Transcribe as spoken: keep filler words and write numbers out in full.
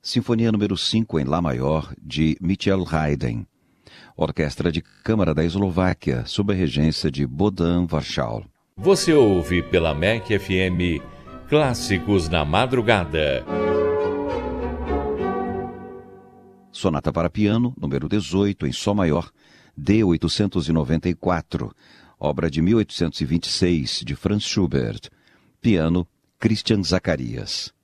Sinfonia número cinco em Lá maior, de Michael Haydn. Orquestra de Câmara da Eslováquia, sob a regência de Bohdan Warschau. Você ouve pela M E C F M Clássicos na Madrugada. Sonata para piano, número dezoito, em Sol maior, D oitocentos e noventa e quatro, obra de mil oitocentos e vinte e seis, de Franz Schubert. Piano, Christian Zacarias.